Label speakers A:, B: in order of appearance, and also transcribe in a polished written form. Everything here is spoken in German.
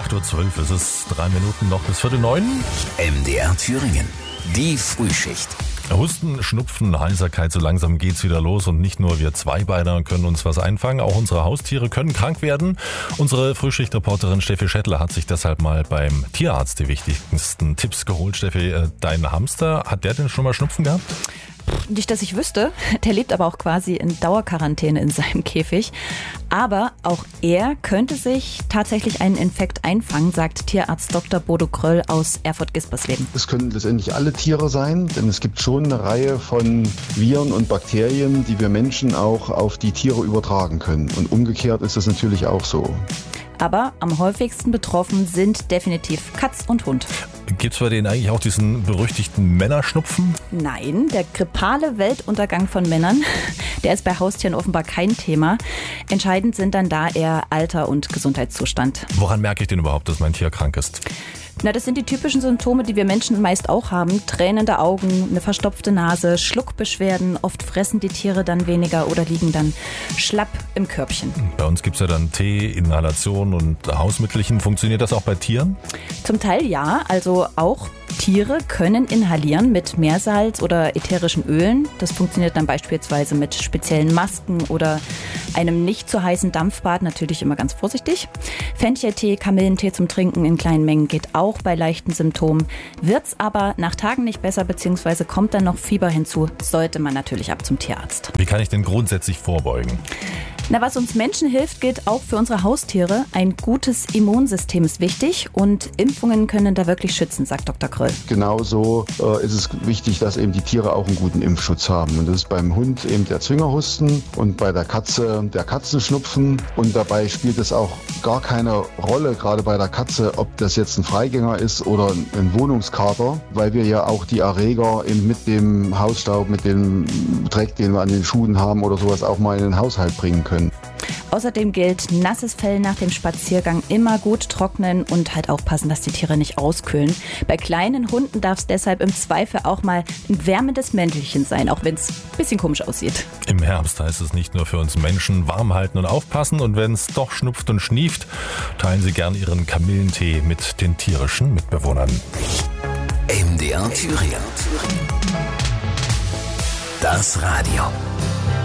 A: 8:12 Uhr, es ist 3 Minuten noch bis 8:45.
B: MDR Thüringen, die Frühschicht.
A: Husten, Schnupfen, Heiserkeit, so langsam geht's wieder los und nicht nur wir Zweibeiner können uns was einfangen, auch unsere Haustiere können krank werden. Unsere Frühschichtreporterin Steffi Schettler hat sich deshalb mal beim Tierarzt die wichtigsten Tipps geholt. Steffi, dein Hamster, hat der denn schon mal Schnupfen gehabt?
C: Nicht, dass ich wüsste. Der lebt aber auch quasi in Dauerquarantäne in seinem Käfig. Aber auch er könnte sich tatsächlich einen Infekt einfangen, sagt Tierarzt Dr. Bodo Kröll aus Erfurt-Gispersleben.
D: Es können letztendlich alle Tiere sein, denn es gibt schon eine Reihe von Viren und Bakterien, die wir Menschen auch auf die Tiere übertragen können. Und umgekehrt ist es natürlich auch so.
C: Aber am häufigsten betroffen sind definitiv Katz und Hund.
A: Gibt's bei denen eigentlich auch diesen berüchtigten Männerschnupfen?
C: Nein, der grippale Weltuntergang von Männern, der ist bei Haustieren offenbar kein Thema. Entscheidend sind dann da eher Alter und Gesundheitszustand.
A: Woran merke ich denn überhaupt, dass mein Tier krank ist?
C: Na, das sind die typischen Symptome, die wir Menschen meist auch haben. Tränende Augen, eine verstopfte Nase, Schluckbeschwerden. Oft fressen die Tiere dann weniger oder liegen dann schlapp im Körbchen.
A: Bei uns gibt's ja dann Tee, Inhalation und Hausmittelchen. Funktioniert das auch bei Tieren?
C: Zum Teil ja, also auch Tiere können inhalieren mit Meersalz oder ätherischen Ölen. Das funktioniert dann beispielsweise mit speziellen Masken oder einem nicht zu heißen Dampfbad, natürlich immer ganz vorsichtig. Fencheltee, Kamillentee zum Trinken in kleinen Mengen geht auch bei leichten Symptomen. Wird's aber nach Tagen nicht besser bzw. kommt dann noch Fieber hinzu, sollte man natürlich ab zum Tierarzt.
A: Wie kann ich denn grundsätzlich vorbeugen?
C: Na, was uns Menschen hilft, gilt auch für unsere Haustiere. Ein gutes Immunsystem ist wichtig und Impfungen können da wirklich schützen, sagt Dr. Kröll.
D: Genauso ist es wichtig, dass eben die Tiere auch einen guten Impfschutz haben. Und das ist beim Hund eben der Zwingerhusten und bei der Katze der Katzenschnupfen. Und dabei spielt es auch gar keine Rolle, gerade bei der Katze, ob das jetzt ein Freigänger ist oder ein Wohnungskater, weil wir ja auch die Erreger eben mit dem Hausstaub, mit dem Dreck, den wir an den Schuhen haben oder sowas auch mal in den Haushalt bringen können.
C: Außerdem gilt, nasses Fell nach dem Spaziergang immer gut trocknen und halt aufpassen, dass die Tiere nicht auskühlen. Bei kleinen Hunden darf es deshalb im Zweifel auch mal ein wärmendes Mäntelchen sein, auch wenn es ein bisschen komisch aussieht.
A: Im Herbst heißt es nicht nur für uns Menschen warm halten und aufpassen. Und wenn es doch schnupft und schnieft, teilen Sie gern Ihren Kamillentee mit den tierischen Mitbewohnern.
B: MDR Thüringen. Das Radio.